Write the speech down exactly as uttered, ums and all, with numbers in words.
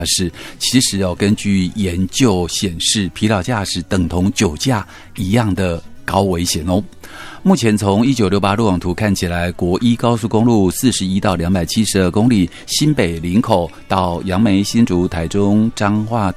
是，其实哦，根据研究显示，疲劳驾驶等同酒驾一样的高危险哦。目前从一九六八路网图看起来，国一高速公路四十一到两百七十二公里，新北林口到杨梅、新竹、台中、彰化